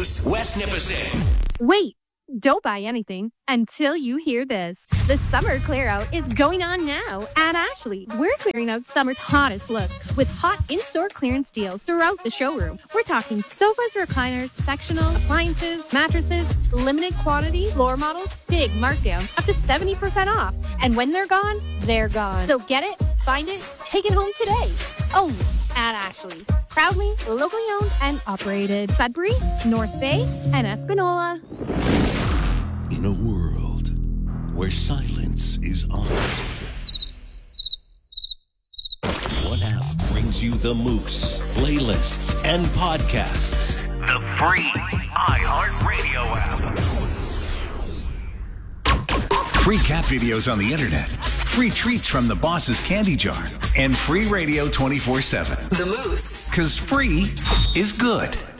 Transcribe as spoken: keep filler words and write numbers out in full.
Moose, West Nipissing. Wait, don't buy anything until you hear this. The summer clear out is going on now at Ashley. We're clearing out summer's hottest looks with hot in-store clearance deals throughout the showroom. We're talking sofas, recliners, sectionals, appliances, mattresses, limited quantity, floor models, big markdowns, up to seventy percent off. And when they're gone, they're gone. So get it, find it, take it home today. Only at Ashley. Proudly locally owned and operated. Sudbury, North Bay, and Espanola. In a world where silence is honored, one app brings you the Moose, playlists, and podcasts. The free iHeartRadio app. Free cat videos on the internet, free treats from the boss's candy jar, and free radio twenty-four seven. The Moose. Because free is good.